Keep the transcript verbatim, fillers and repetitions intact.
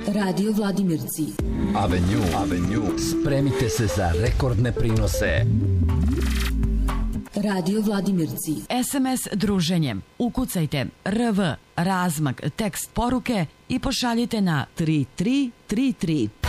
Radio Vladimirci Avenue, Avenue. Spremite se za rekordne prinose. Radio Vladimirci. es em es druženjem ukucajte R V razmak tekst poruke i pošaljite na tri tri tri tri